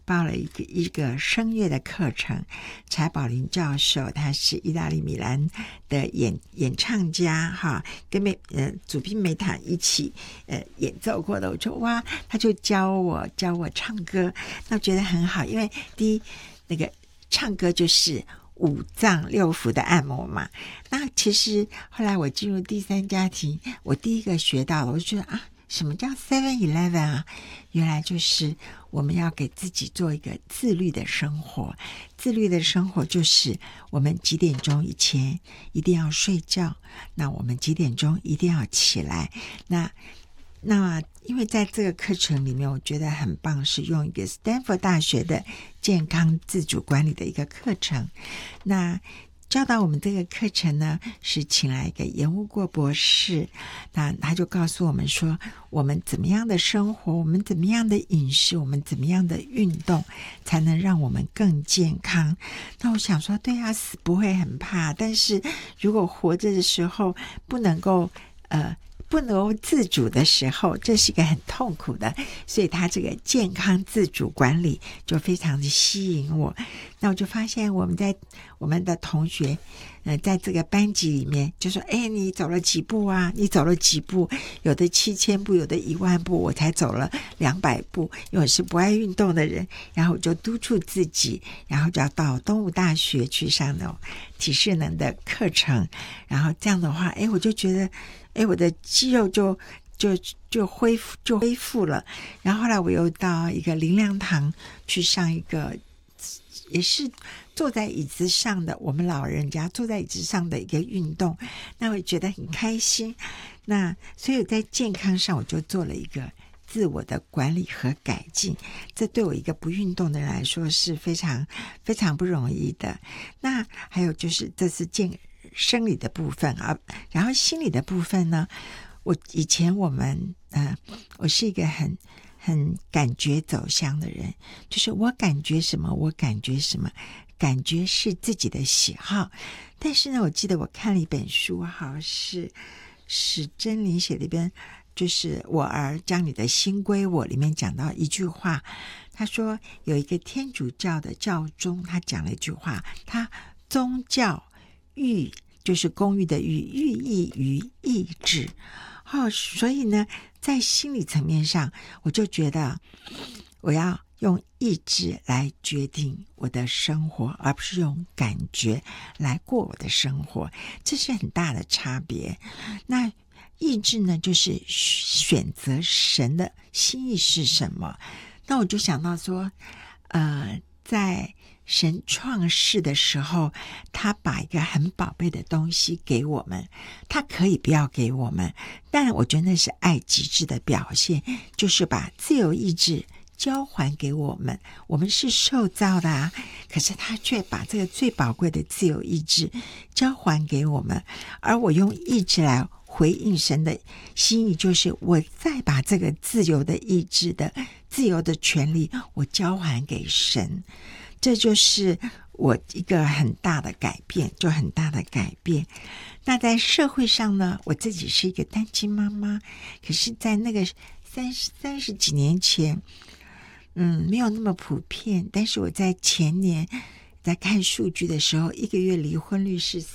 报了一个声乐的课程。柴宝林教授他是意大利米兰的演唱家哈，跟祖宾梅塔一起演奏过的。我说哇，他就教我唱歌，那我觉得很好，因为第一那个唱歌就是五脏六腑的按摩嘛。那其实后来我进入第三家庭，我第一个学到了，我就觉得啊，什么叫 7-Eleven 啊？原来就是我们要给自己做一个自律的生活。自律的生活就是我们几点钟以前一定要睡觉，那我们几点钟一定要起来。那因为在这个课程里面我觉得很棒，是用一个斯坦福大学的健康自主管理的一个课程。那教导我们这个课程呢，是请来一个严无过博士，那他就告诉我们说，我们怎么样的生活，我们怎么样的饮食，我们怎么样的运动，才能让我们更健康。那我想说，对啊，死不会很怕，但是如果活着的时候不能够自主的时候，这是一个很痛苦的，所以他这个健康自主管理就非常的吸引我。那我就发现我们的同学在这个班级里面就说，你走了几步啊？你走了几步？有的7000步，有的10000步，我才走了200步，因为我是不爱运动的人。然后我就督促自己，然后就要到东吴大学去上那种体适能的课程。然后这样的话，我就觉得我的肌肉就恢复了。然后后来我又到一个灵粮堂去上一个也是坐在椅子上的，我们老人家坐在椅子上的一个运动，那我觉得很开心。那所以在健康上我就做了一个自我的管理和改进，这对我一个不运动的人来说是非常非常不容易的。那还有就是这是生理的部分啊，然后心理的部分呢，以前我是一个很感觉走向的人，就是我感觉什么我感觉什么，感觉是自己的喜好。但是呢，我记得我看了一本书，好像是史珍林写的一本，就是我儿将你的心归我，里面讲到一句话，他说有一个天主教的教宗，他讲了一句话，他宗教寓就是公寓的寓意于意志。所以呢，在心理层面上，我就觉得我要用意志来决定我的生活，而不是用感觉来过我的生活，这是很大的差别。那意志呢，就是选择神的心意是什么。那我就想到说在神创世的时候，他把一个很宝贝的东西给我们，他可以不要给我们，但我觉得那是爱极致的表现，就是把自由意志交还给我们。我们是受造的啊，可是他却把这个最宝贵的自由意志交还给我们，而我用意志来回应神的心意，就是我再把这个自由的意志的自由的权利我交还给神。这就是我一个很大的改变，就很大的改变。那在社会上呢，我自己是一个单亲妈妈，可是在那个三十几年前没有那么普遍。但是我在前年在看数据的时候，一个月离婚率是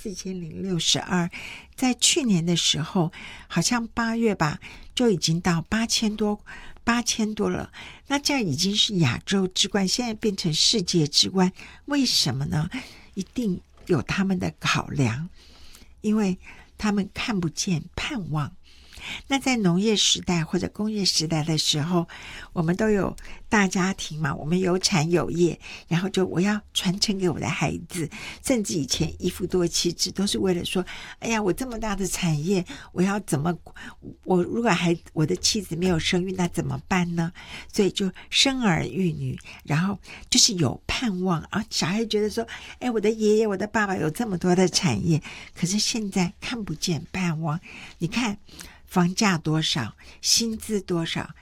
4062，在去年的时候好像8月吧，就已经到8000多了。那这样已经是亚洲之冠，现在变成世界之冠。为什么呢？一定有他们的考量，因为他们看不见盼望。那在农业时代或者工业时代的时候，我们都有大家庭嘛，我们有产有业，然后就我要传承给我的孩子，甚至以前一夫多妻制都是为了说，哎呀，我这么大的产业，我要怎么，我如果我的妻子没有生育，那怎么办呢？所以就生儿育女，然后就是有盼望啊，小孩觉得说，哎，我的爷爷我的爸爸有这么多的产业，可是现在看不见盼望。你看房价多少，薪资多少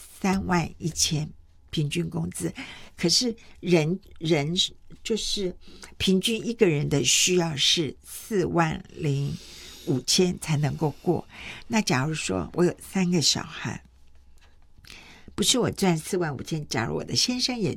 ，31000平均工资，可是人就是平均一个人的需要是45000才能够过。那假如说我有3个小孩，不是我赚45000，假如我的先生也